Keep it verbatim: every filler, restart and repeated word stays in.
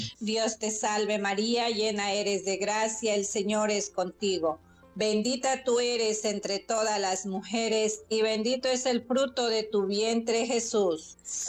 Dios te salve María, llena eres de gracia, el Señor es contigo. Bendita tú eres entre todas las mujeres y bendito es el fruto de tu vientre Jesús.